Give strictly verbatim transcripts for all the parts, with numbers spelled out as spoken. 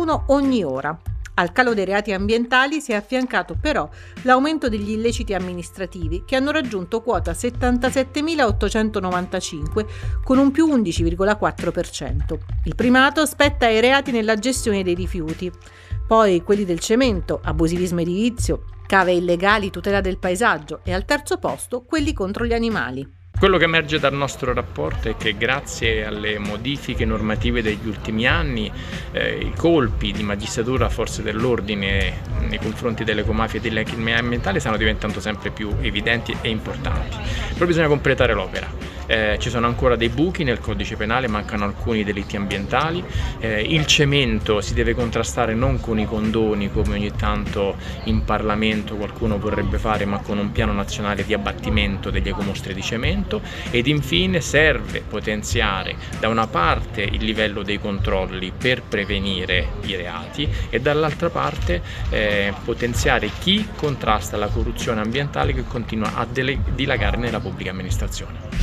uno ogni ora. Al calo dei reati ambientali si è affiancato però l'aumento degli illeciti amministrativi, che hanno raggiunto quota settantasettemilaottocentonovantacinque con un più undici virgola quattro per cento. Il primato spetta ai reati nella gestione dei rifiuti, poi quelli del cemento, abusivismo edilizio, cave illegali, tutela del paesaggio e al terzo posto quelli contro gli animali. Quello che emerge dal nostro rapporto è che grazie alle modifiche normative degli ultimi anni eh, i colpi di magistratura, forze dell'ordine nei confronti delle ecomafie e delle criminalità ambientali stanno diventando sempre più evidenti e importanti. Però bisogna completare l'opera. Eh, ci sono ancora dei buchi nel codice penale, mancano alcuni delitti ambientali, eh, il cemento si deve contrastare non con i condoni come ogni tanto in Parlamento qualcuno vorrebbe fare, ma con un piano nazionale di abbattimento degli ecomostri di cemento, ed infine serve potenziare da una parte il livello dei controlli per prevenire i reati e dall'altra parte eh, potenziare chi contrasta la corruzione ambientale che continua a dilagare nella pubblica amministrazione.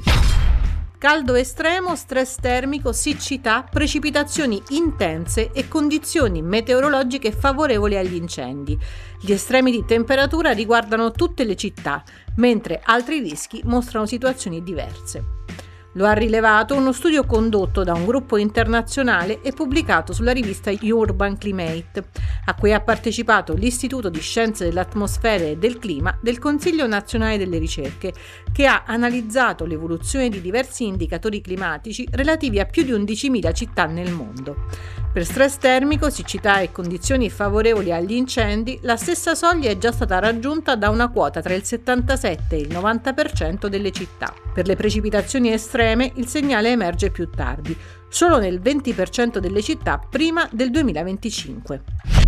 Caldo estremo, stress termico, siccità, precipitazioni intense e condizioni meteorologiche favorevoli agli incendi. Gli estremi di temperatura riguardano tutte le città, mentre altri rischi mostrano situazioni diverse. Lo ha rilevato uno studio condotto da un gruppo internazionale e pubblicato sulla rivista Urban Climate, a cui ha partecipato l'Istituto di Scienze dell'Atmosfera e del Clima del Consiglio Nazionale delle Ricerche, che ha analizzato l'evoluzione di diversi indicatori climatici relativi a più di undicimila città nel mondo. Per stress termico, siccità e condizioni favorevoli agli incendi, la stessa soglia è già stata raggiunta da una quota tra il settantasette e il novanta per cento delle città. Per le precipitazioni estreme il segnale emerge più tardi, solo nel venti per cento delle città prima del duemilaventicinque.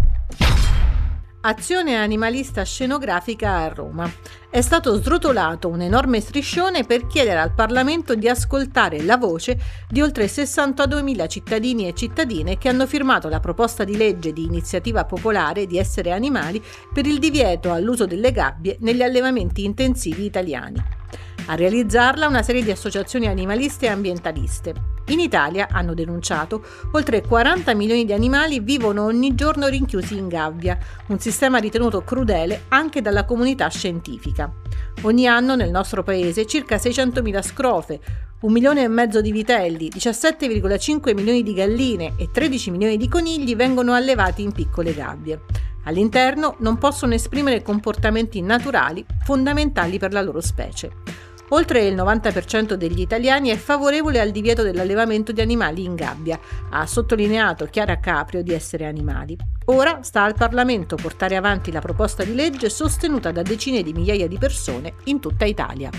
Azione animalista scenografica a Roma. È stato srotolato un enorme striscione per chiedere al Parlamento di ascoltare la voce di oltre sessantaduemila cittadini e cittadine che hanno firmato la proposta di legge di iniziativa popolare di essere animali per il divieto all'uso delle gabbie negli allevamenti intensivi italiani. A realizzarla una serie di associazioni animaliste e ambientaliste. In Italia, hanno denunciato, oltre quaranta milioni di animali vivono ogni giorno rinchiusi in gabbia, un sistema ritenuto crudele anche dalla comunità scientifica. Ogni anno nel nostro paese circa seicentomila scrofe, un milione e mezzo di vitelli, diciassette virgola cinque milioni di galline e tredici milioni di conigli vengono allevati in piccole gabbie. All'interno non possono esprimere comportamenti naturali fondamentali per la loro specie. Oltre il novanta per cento degli italiani è favorevole al divieto dell'allevamento di animali in gabbia, ha sottolineato Chiara Caprio di Essere Animali. Ora sta al Parlamento portare avanti la proposta di legge sostenuta da decine di migliaia di persone in tutta Italia.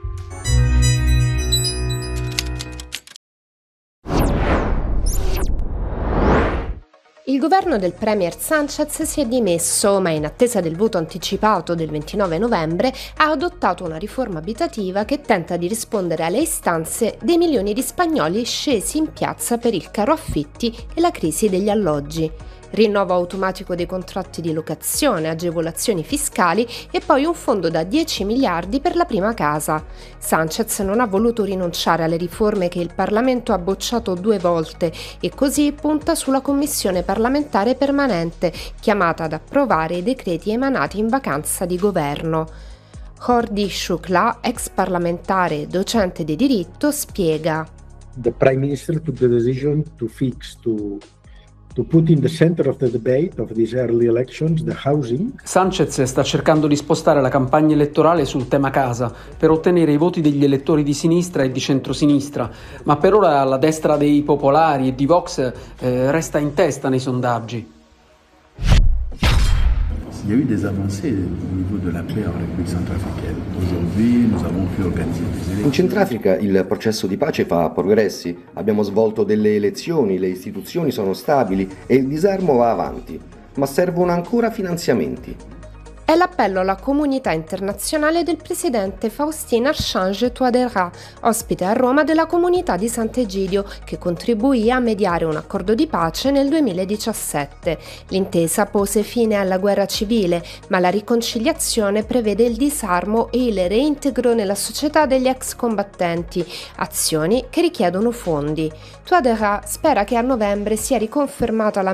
Il governo del premier Sánchez si è dimesso, ma in attesa del voto anticipato del ventinove novembre ha adottato una riforma abitativa che tenta di rispondere alle istanze dei milioni di spagnoli scesi in piazza per il caro affitti e la crisi degli alloggi. Rinnovo automatico dei contratti di locazione, agevolazioni fiscali e poi un fondo da dieci miliardi per la prima casa. Sánchez non ha voluto rinunciare alle riforme che il Parlamento ha bocciato due volte e così punta sulla commissione parlamentare permanente, chiamata ad approvare i decreti emanati in vacanza di governo. Jordi Shukla, ex parlamentare e docente di diritto, spiega. The Prime Minister took the decision to fix to To put in the center of the debate of these early elections the housing. Sánchez sta cercando di spostare la campagna elettorale sul tema casa per ottenere i voti degli elettori di sinistra e di centrosinistra, ma per ora la destra dei popolari e di Vox eh, resta in testa nei sondaggi. Il y a eu des avancées au niveau de la paix en République centrafricaine. Aujourd'hui, nous avons pu organiser des élections. In Centrafrica il processo di pace fa progressi. Abbiamo svolto delle elezioni, le istituzioni sono stabili e il disarmo va avanti, ma servono ancora finanziamenti. È l'appello alla comunità internazionale del presidente Faustin Archange Touadéra, ospite a Roma della comunità di Sant'Egidio, che contribuì a mediare un accordo di pace nel duemiladiciassette. L'intesa pose fine alla guerra civile, ma la riconciliazione prevede il disarmo e il reintegro nella società degli ex combattenti, azioni che richiedono fondi. Touadéra spera che a novembre sia riconfermata la